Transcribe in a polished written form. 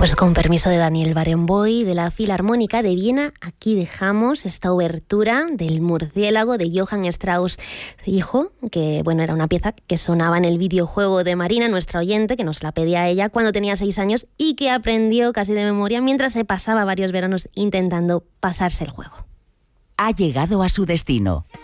Pues con permiso de Daniel Barenboim, de la Filarmónica de Viena, aquí dejamos esta obertura del Murciélago de Johann Strauss hijo, que bueno, era una pieza que sonaba en el videojuego de Marina, nuestra oyente, que nos la pedía ella cuando tenía 6 años y que aprendió casi de memoria mientras se pasaba varios veranos intentando pasarse el juego. Ha llegado a su destino.